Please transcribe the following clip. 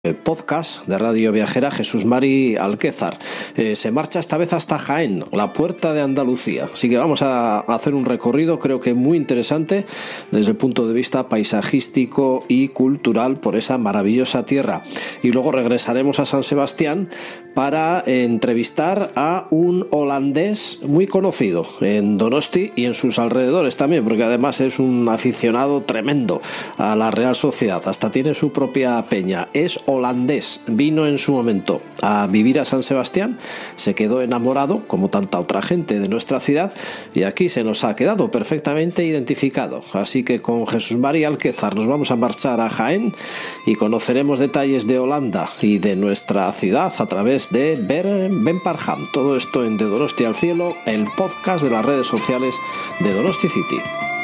Podcast de Radio Viajera Jesús Mari Alquézar. Se marcha esta vez hasta Jaén, la puerta de Andalucía. Así que vamos a hacer un recorrido, creo que muy interesante desde el punto de vista paisajístico y cultural por esa maravillosa tierra. Y luego regresaremos a San Sebastián para entrevistar a un holandés muy conocido en Donosti y en sus alrededores también, porque además es un aficionado tremendo a la Real Sociedad, hasta tiene su propia peña. Es holandés, vino en su momento a vivir a San Sebastián, se quedó enamorado, como tanta otra gente de nuestra ciudad, y aquí se nos ha quedado perfectamente identificado. Así que con Jesús Mari Alquézar nos vamos a marchar a Jaén y conoceremos detalles de Holanda y de nuestra ciudad a través de Ben Parham. Todo esto en De Donosti al Cielo, el podcast de las redes sociales de Donosti City.